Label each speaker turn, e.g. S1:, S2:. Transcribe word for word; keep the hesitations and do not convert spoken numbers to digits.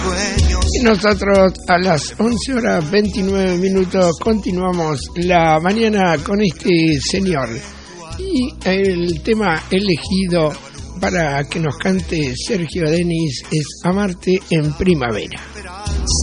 S1: sueños.
S2: Y nosotros a las once horas veintinueve minutos continuamos la mañana con este señor. Y el tema elegido para que nos cante Sergio Denis es Amarte en Primavera.